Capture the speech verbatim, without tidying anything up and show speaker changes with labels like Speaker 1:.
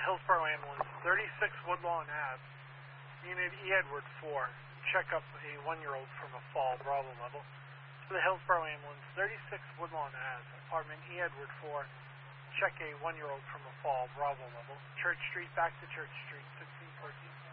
Speaker 1: Hillsborough Ambulance, thirty-six Woodlawn Ave, Unit E. Edward four. Check up a one-year-old from a fall, Bravo level. To the Hillsborough Ambulance, thirty-six Woodlawn Ave, Apartment E. Edward four. Check a one-year-old from a fall, Bravo level. Church Street, back to Church Street, sixteen fourteen.